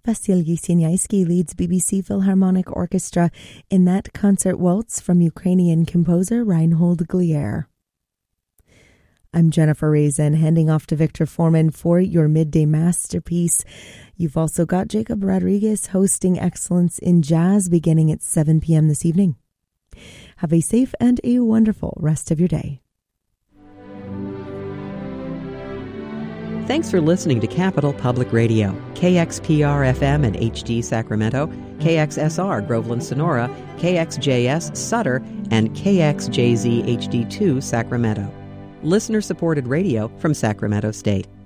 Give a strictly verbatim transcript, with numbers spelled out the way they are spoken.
Vasily Sieniaski leads B B C Philharmonic Orchestra in that concert waltz from Ukrainian composer Reinhold Glier. I'm Jennifer Raisin, handing off to Victor Foreman for your midday masterpiece. You've also got Jacob Rodriguez hosting Excellence in Jazz beginning at seven p.m. this evening. Have a safe and a wonderful rest of your day. Thanks for listening to Capital Public Radio, K X P R F M and H D Sacramento, K X S R Groveland Sonora, K X J S Sutter, and K X J Z H D two Sacramento. Listener-supported radio from Sacramento State.